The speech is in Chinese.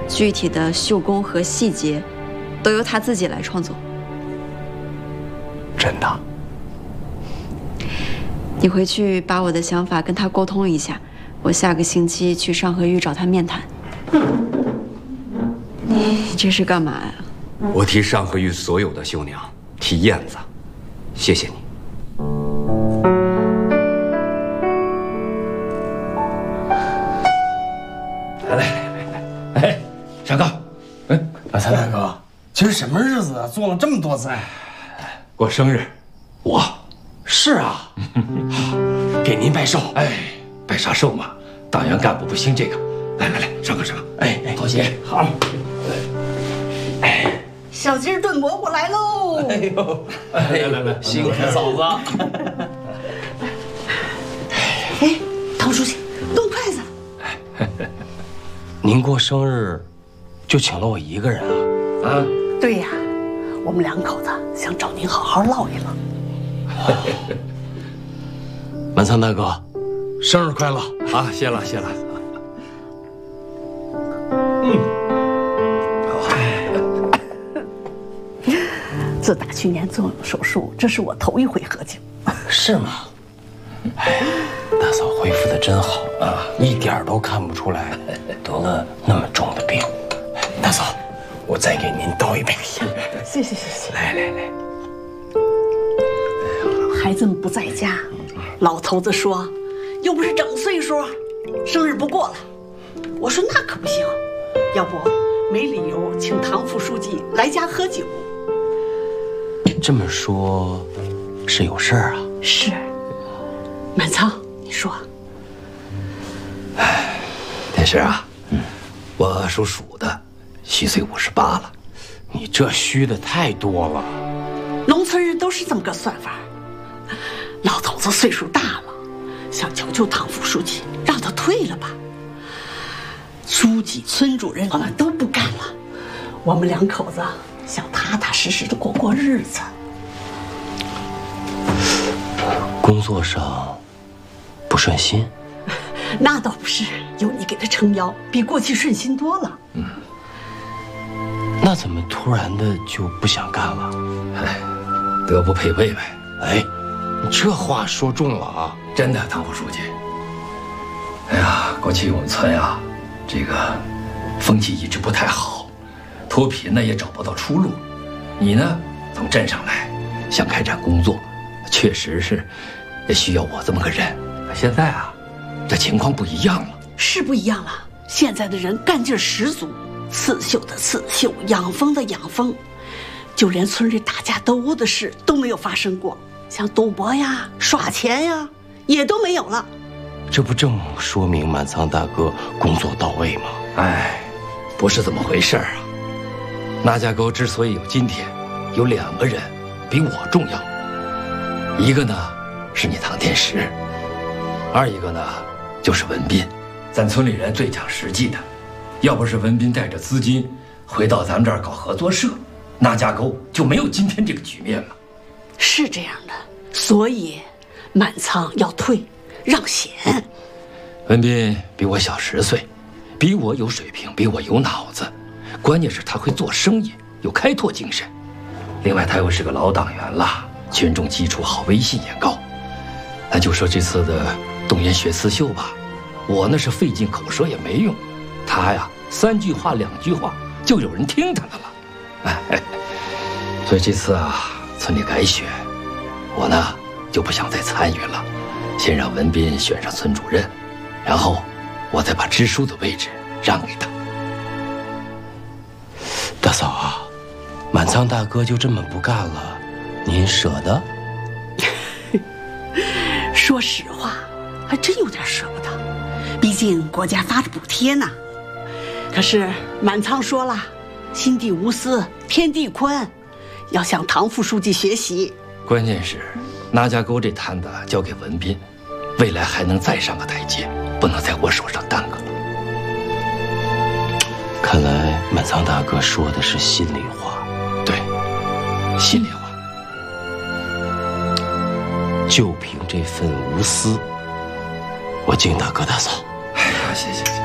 具体的绣工和细节都由他自己来创作。 真的？ 你回去把我的想法跟他沟通一下，我下个星期去上河峪找他面谈。你这是干嘛呀？ 我替上河峪所有的绣娘替燕子，谢谢你。 来，上炕。 马三大哥，今儿什么日子啊？做了这么多菜。 过生日，我。 是啊，给您拜寿。 哎，拜啥寿嘛？党员干部不兴这个。来，上炕。哎，脱鞋。好。 小鸡炖蘑菇来喽！ 哎呦，来，辛苦嫂子。 哎，唐书记，动筷子。 您过生日，就请了我一个人啊？ 啊？ 对呀，我们两口子想找您好好唠一唠。 满仓大哥，生日快乐啊！谢了。 自打去年做手术，这是我头一回喝酒。 是吗？哎，大嫂恢复的真好啊，一点都看不出来得了那么重的病。大嫂，我再给您倒一杯。 谢谢。 来。 孩子们不在家，老头子说，又不是整岁数，生日不过了。我说那可不行，要不没理由请唐副书记来家喝酒。 这么说，是有事儿啊？ 是。满仓，你说。 天师啊，我属鼠的，虚岁58了。 你这虚的太多了。 农村人都是这么个算法。老头子岁数大了，想求唐副书记让他退了吧。书记、村主任我们都不干了，我们两口子想踏踏实实的过日子。 工作上不顺心？ 那倒不是，有你给他撑腰，比过去顺心多了。 那怎么突然的就不想干了？ 哎，德不配位呗。 哎，你这话说重了啊！ 真的，唐副书记。哎呀，过去我们村啊，这个风气一直不太好，脱贫呢也找不到出路。你呢，从镇上来，想开展工作，确实是也需要我这么个人。现在啊，这情况不一样了， 是不一样了。现在的人干劲十足，刺绣的刺绣，养蜂的养蜂，就连村里打架斗殴的事都没有发生过，像赌博呀、耍钱呀，也都没有了。 这不正说明满仓大哥工作到位吗？ 哎，不是这么回事啊。那家沟之所以有今天，有2个人比我重要。一个呢是你唐天石，二一个呢就是文斌。咱村里人最讲实际的，要不是文斌带着资金回到咱们这儿搞合作社，那家沟就没有今天这个局面了。 是这样的，所以满仓要退，让贤。 文斌比我小10岁，比我有水平，比我有脑子，关键是他会做生意，有开拓精神。另外他又是个老党员了，群众基础好，威信也高。咱就说这次的动员学刺绣吧，我那是费尽口舌也没用，他呀3句话2句话就有人听他的了。哎，所以这次啊村里改选，我呢就不想再参与了，先让文斌选上村主任，然后我再把支书的位置让给他。 大嫂啊，满仓大哥就这么不干了，您舍得？ 说实话，还真有点舍不得，毕竟国家发着补贴呢。可是满仓说了，心地无私，天地宽，要向唐副书记学习。 关键是那家沟这摊子交给文斌，未来还能再上个台阶，不能在我手上耽搁了。 看来满仓大哥说的是心里话。 对，心里话。 就凭这份无私，我敬大哥大嫂。 哎呀，谢谢。